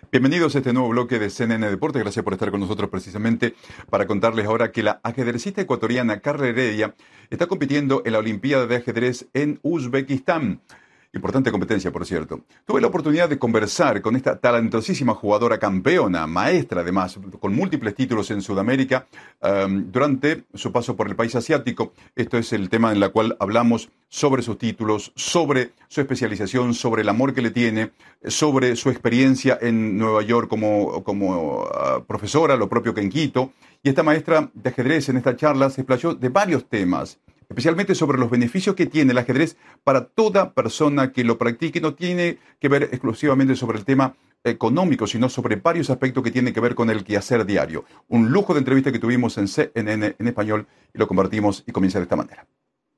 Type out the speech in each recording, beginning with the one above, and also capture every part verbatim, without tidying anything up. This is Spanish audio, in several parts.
Bienvenidos a este nuevo bloque de C N N Deportes. Gracias por estar con nosotros precisamente para contarles ahora que la ajedrecista ecuatoriana Carla Heredia está compitiendo en la Olimpiada de Ajedrez en Uzbekistán. Importante competencia, por cierto. Tuve la oportunidad de conversar con esta talentosísima jugadora campeona, maestra además, con múltiples títulos en Sudamérica, um, durante su paso por el país asiático. Esto es el tema en el cual hablamos sobre sus títulos, sobre su especialización, sobre el amor que le tiene, sobre su experiencia en Nueva York como, como uh, profesora, lo propio que en Quito. Y esta maestra de ajedrez en esta charla se explayó de varios temas, especialmente sobre los beneficios que tiene el ajedrez para toda persona que lo practique. No tiene que ver exclusivamente sobre el tema económico, sino sobre varios aspectos que tienen que ver con el quehacer diario. Un lujo de entrevista que tuvimos en C N N en español y lo compartimos y comienza de esta manera.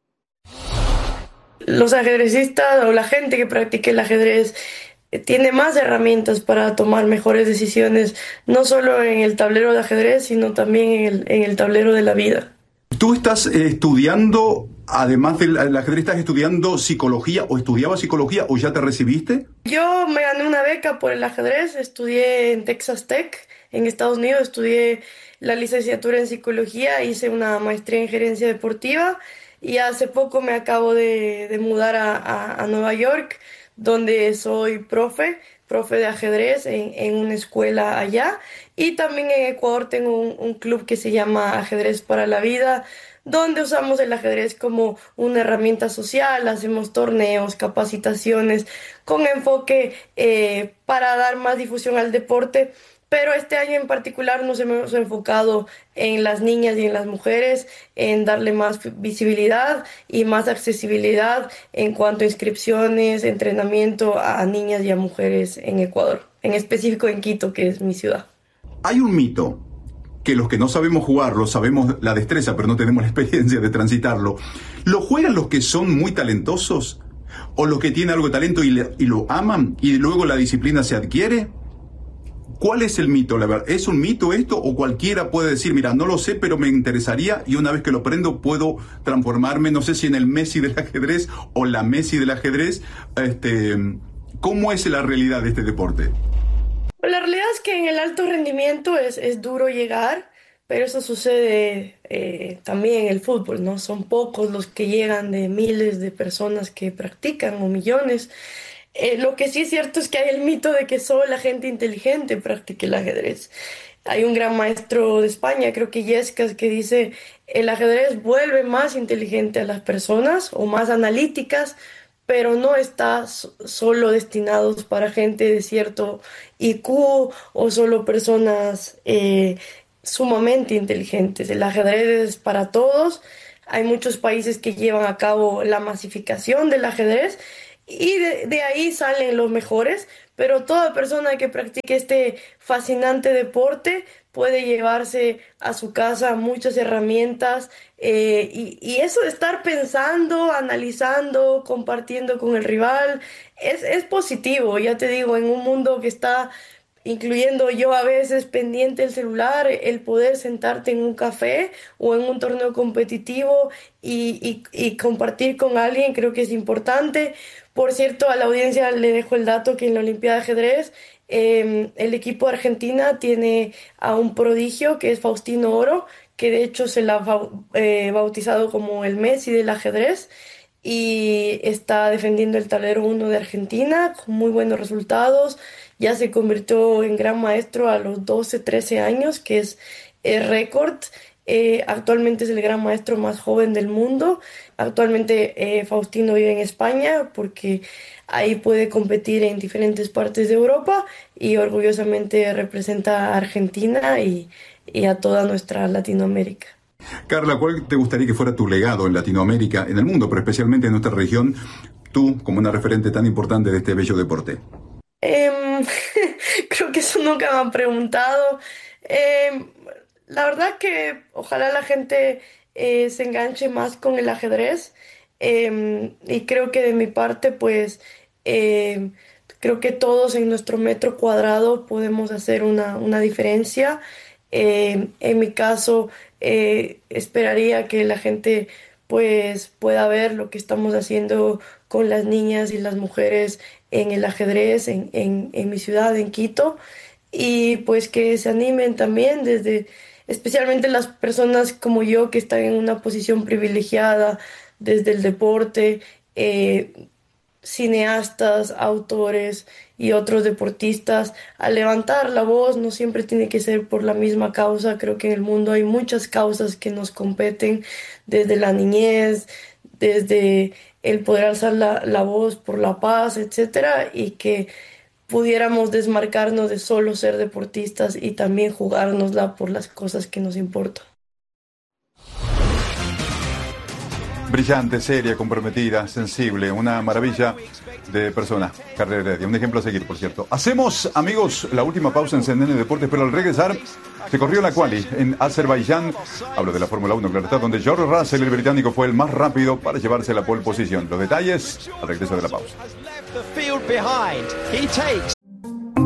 Los ajedrecistas o la gente que practica el ajedrez eh, tiene más herramientas para tomar mejores decisiones, no solo en el tablero de ajedrez, sino también en el, en el tablero de la vida. Tú estás eh, estudiando, además del, del ajedrez, ¿estás estudiando psicología o estudiabas psicología o ya te recibiste? Yo me gané una beca por el ajedrez, estudié en Texas Tech, en Estados Unidos, estudié la licenciatura en psicología, hice una maestría en gerencia deportiva y hace poco me acabo de, de mudar a, a- a Nueva York, donde soy profe, profe de ajedrez en, en una escuela allá. Y también en Ecuador tengo un, un club que se llama Ajedrez para la Vida, donde usamos el ajedrez como una herramienta social, hacemos torneos, capacitaciones con enfoque eh, para dar más difusión al deporte. Pero este año en particular nos hemos enfocado en las niñas y en las mujeres, en darle más visibilidad y más accesibilidad en cuanto a inscripciones, entrenamiento a niñas y a mujeres en Ecuador, en específico en Quito, que es mi ciudad. Hay un mito que los que no sabemos jugarlo, sabemos la destreza, pero no tenemos la experiencia de transitarlo. ¿Lo juegan los que son muy talentosos? ¿O los que tienen algo de talento y, le- y lo aman y luego la disciplina se adquiere? ¿Cuál es el mito? La verdad, ¿es un mito esto o cualquiera puede decir, mira, no lo sé, pero me interesaría y una vez que lo aprendo puedo transformarme, no sé si en el Messi del ajedrez o la Messi del ajedrez? Este, ¿cómo es la realidad de este deporte? Pues la realidad es que en el alto rendimiento es, es duro llegar, pero eso sucede eh, también en el fútbol, ¿no? Son pocos los que llegan de miles de personas que practican o millones. Eh, lo que sí es cierto es que hay el mito de que solo la gente inteligente practique el ajedrez. Hay un gran maestro de España, creo que Illescas, que dice, el ajedrez vuelve más inteligente a las personas o más analíticas, pero no está so- solo destinados para gente de cierto I Q o solo personas eh, sumamente inteligentes. El ajedrez es para todos. Hay muchos países que llevan a cabo la masificación del ajedrez y de, de ahí salen los mejores, pero toda persona que practique este fascinante deporte puede llevarse a su casa muchas herramientas eh, y, y eso de estar pensando, analizando, compartiendo con el rival, es, es positivo, ya te digo, en un mundo que está, incluyendo yo a veces pendiente del celular, el poder sentarte en un café o en un torneo competitivo y, y y compartir con alguien creo que es importante. Por cierto, a la audiencia le dejo el dato que en la Olimpiada de Ajedrez eh, el equipo de Argentina tiene a un prodigio que es Faustino Oro, que de hecho se la ha bau- eh, bautizado como el Messi del ajedrez y está defendiendo el tablero uno de Argentina con muy buenos resultados. Ya se convirtió en gran maestro a los doce trece años, que es el récord. Eh, actualmente es el gran maestro más joven del mundo. Actualmente eh, Faustino vive en España porque ahí puede competir en diferentes partes de Europa y orgullosamente representa a Argentina y, y a toda nuestra Latinoamérica. Carla, ¿cuál te gustaría que fuera tu legado en Latinoamérica, en el mundo, pero especialmente en nuestra región, tú como una referente tan importante de este bello deporte? Em, Creo que eso nunca me han preguntado. Em, la verdad que ojalá la gente eh, se enganche más con el ajedrez. Em, y creo que de mi parte, pues, em, creo que todos en nuestro metro cuadrado podemos hacer una, una diferencia. Em, en mi caso, eh, esperaría que la gente pues pueda ver lo que estamos haciendo con las niñas y las mujeres en el ajedrez en, en, en mi ciudad, en Quito, y pues que se animen también desde, especialmente las personas como yo que están en una posición privilegiada desde el deporte, eh, cineastas, autores y otros deportistas a levantar la voz. No siempre tiene que ser por la misma causa. Creo que en el mundo hay muchas causas que nos competen, desde la niñez, desde el poder alzar la, la voz por la paz, etcétera, y que pudiéramos desmarcarnos de solo ser deportistas y también jugárnosla por las cosas que nos importan. Brillante, seria, comprometida, sensible, una maravilla de persona, Carla Heredia, un ejemplo a seguir, por cierto. Hacemos, amigos, la última pausa en C N N Deportes, pero al regresar se corrió la quali en Azerbaiyán. Hablo de la Fórmula uno, claro está, donde George Russell, el británico, fue el más rápido para llevarse la pole position. Los detalles al regreso de la pausa.